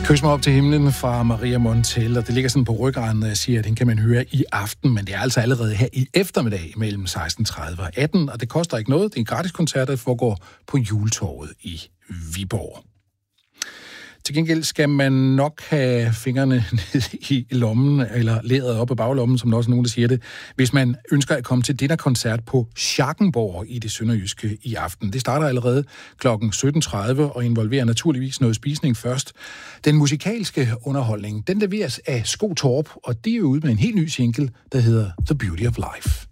Kys mig op til himlen fra Maria Montell, og det ligger sådan på ryggraden, når jeg siger, at den kan man høre i aften, men det er altså allerede her i eftermiddag mellem 16.30 og 18, og det koster ikke noget. Det er en gratis koncert, der foregår på Juletorvet i Viborg. Til gengæld skal man nok have fingrene ned i lommen, eller læret op af baglommen, som der også er nogen, der siger det, hvis man ønsker at komme til dinnerkoncert på Schackenborg i det sønderjyske i aften. Det starter allerede kl. 17.30 og involverer naturligvis noget spisning først. Den musikalske underholdning, den leveres af Sko Torp, og det er jo ude med en helt ny single, der hedder The Beauty of Life.